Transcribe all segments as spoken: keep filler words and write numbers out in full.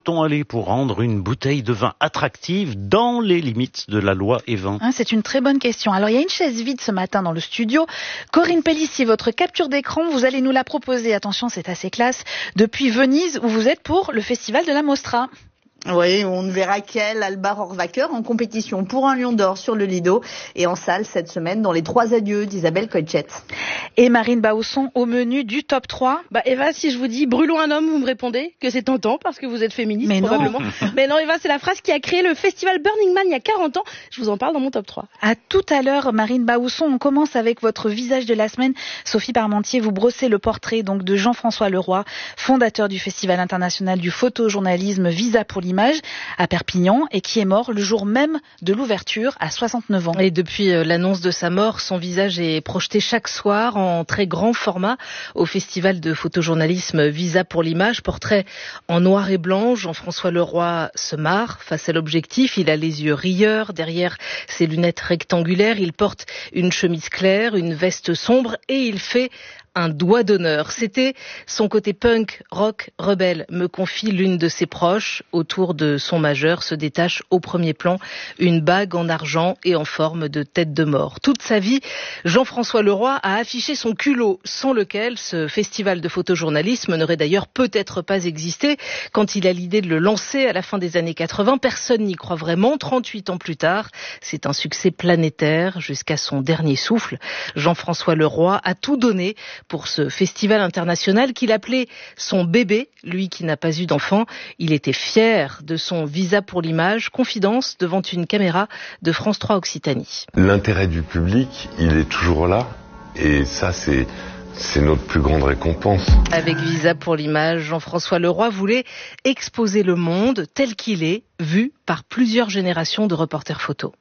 On aller pour rendre une bouteille de vin attractive dans les limites de la loi Evin? Hein, c'est une très bonne question. Alors, il y a une chaise vide ce matin dans le studio. Corinne Pellissier, votre capture d'écran, vous allez nous la proposer. Attention, c'est assez classe. Depuis Venise, où vous êtes pour le festival de la Mostra. Oui, on ne verra qu'elle, Alba Rohrwacher, en compétition pour un Lion d'Or sur le Lido et en salle cette semaine dans Les Trois Adieux d'Isabelle Coixet. Et Marine Bausson au menu du top trois. Bah Eva, si je vous dis brûlons un homme, vous me répondez que c'est tentant parce que vous êtes féministe. Mais probablement. Non. Mais non Eva, c'est la phrase qui a créé le festival Burning Man il y a quarante ans. Je vous en parle dans mon top trois. À tout à l'heure, Marine Bausson. On commence avec votre visage de la semaine. Sophie Parmentier, vous brossez le portrait donc de Jean-François Leroy, fondateur du Festival international du photojournalisme Visa pour l'image à Perpignan et qui est mort le jour même de l'ouverture à soixante-neuf ans. Et depuis l'annonce de sa mort, son visage est projeté chaque soir en très grand format au festival de photojournalisme Visa pour l'image. Portrait en noir et blanc. Jean-François Leroy se marre face à l'objectif. Il a les yeux rieurs derrière ses lunettes rectangulaires. Il porte une chemise claire, une veste sombre et il fait un doigt d'honneur. C'était son côté punk, rock, rebelle, me confie l'une de ses proches. Autour de son majeur se détache au premier plan une bague en argent et en forme de tête de mort. Toute sa vie, Jean-François Leroy a affiché son culot, sans lequel ce festival de photojournalisme n'aurait d'ailleurs peut-être pas existé. Quand il a l'idée de le lancer à la fin des années quatre-vingts, personne n'y croit vraiment. trente-huit ans plus tard, c'est un succès planétaire jusqu'à son dernier souffle. Jean-François Leroy a tout donné pour ce festival international qu'il appelait son bébé, lui qui n'a pas eu d'enfant. Il était fier de son Visa pour l'image. Confidence devant une caméra de France trois Occitanie. L'intérêt du public, il est toujours là. Et ça, c'est... c'est notre plus grande récompense. Avec Visa pour l'image, Jean-François Leroy voulait exposer le monde tel qu'il est, vu par plusieurs générations de reporters photos.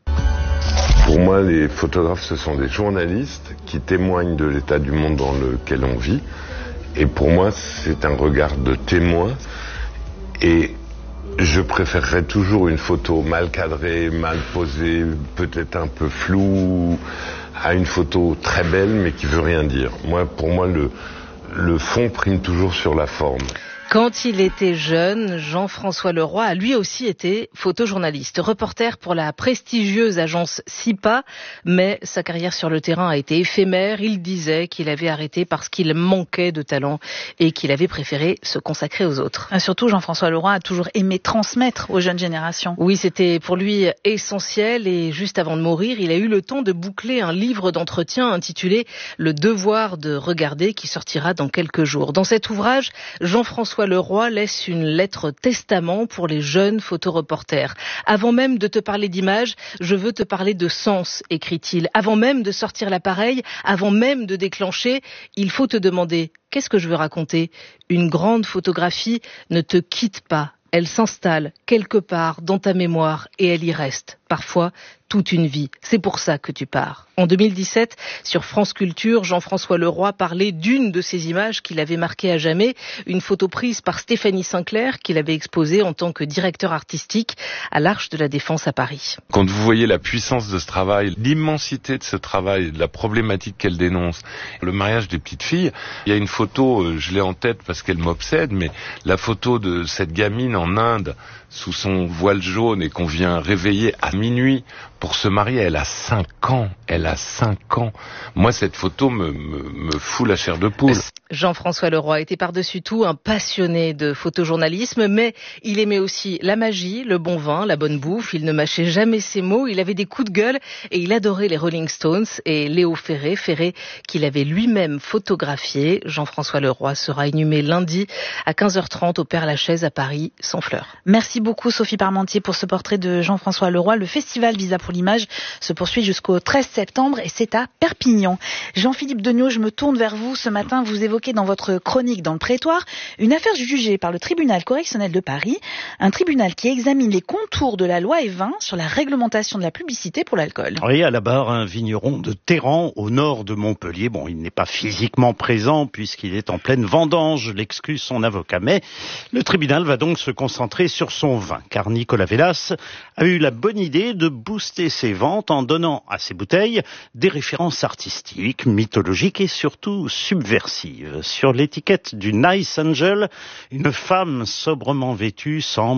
Pour moi, les photographes, ce sont des journalistes qui témoignent de l'état du monde dans lequel on vit. Et pour moi, c'est un regard de témoin. Et je préférerais toujours une photo mal cadrée, mal posée, peut-être un peu floue, à une photo très belle, mais qui veut rien dire. Moi, pour moi, le, le fond prime toujours sur la forme. Quand il était jeune, Jean-François Leroy a lui aussi été photojournaliste, reporter pour la prestigieuse agence S I P A, mais sa carrière sur le terrain a été éphémère. Il disait qu'il avait arrêté parce qu'il manquait de talent et qu'il avait préféré se consacrer aux autres. Et surtout, Jean-François Leroy a toujours aimé transmettre aux jeunes générations. Oui, c'était pour lui essentiel et juste avant de mourir, il a eu le temps de boucler un livre d'entretien intitulé « Le devoir de regarder » qui sortira dans quelques jours. Dans cet ouvrage, Jean-François Leroy laisse une lettre testament pour les jeunes photoreporters. Avant même de te parler d'images, je veux te parler de sens, écrit-il. Avant même de sortir l'appareil, avant même de déclencher, il faut te demander « Qu'est-ce que je veux raconter ?» Une grande photographie ne te quitte pas. Elle s'installe quelque part dans ta mémoire et elle y reste. Parfois, toute une vie. C'est pour ça que tu pars. En deux mille dix-sept, sur France Culture, Jean-François Leroy parlait d'une de ces images qu'il avait marquées à jamais, une photo prise par Stéphanie Sinclair qu'il avait exposée en tant que directeur artistique à l'Arche de la Défense à Paris. Quand vous voyez la puissance de ce travail, l'immensité de ce travail, la problématique qu'elle dénonce, le mariage des petites filles, il y a une photo, je l'ai en tête parce qu'elle m'obsède, mais la photo de cette gamine en Inde sous son voile jaune et qu'on vient réveiller à minuit pour se marier. Elle a cinq ans. Elle a cinq ans. Moi, cette photo me, me, me fout la chair de poule. Jean-François Leroy était par-dessus tout un passionné de photojournalisme, mais il aimait aussi la magie, le bon vin, la bonne bouffe. Il ne mâchait jamais ses mots. Il avait des coups de gueule et il adorait les Rolling Stones et Léo Ferré, Ferré qu'il avait lui-même photographié. Jean-François Leroy sera inhumé lundi à quinze heures trente au Père-Lachaise à Paris, sans fleurs. Merci beaucoup Sophie Parmentier pour ce portrait de Jean-François Leroy. Le festival Visa pour l'image se poursuit jusqu'au treize septembre et c'est à Perpignan. Jean-Philippe Degnaud, je me tourne vers vous. Ce matin, vous évoquez dans votre chronique dans le Prétoire une affaire jugée par le tribunal correctionnel de Paris, un tribunal qui examine les contours de la loi Evin sur la réglementation de la publicité pour l'alcool. Oui, à la barre, un vigneron de Téran, au nord de Montpellier. Bon, il n'est pas physiquement présent puisqu'il est en pleine vendange, l'excuse son avocat. Mais le tribunal va donc se concentrer sur son vin, car Nicolas Vélas a eu la bonne idée de booster ses ventes en donnant à ses bouteilles des références artistiques, mythologiques et surtout subversives. Sur l'étiquette du Nice Angel, une femme sobrement vêtue semble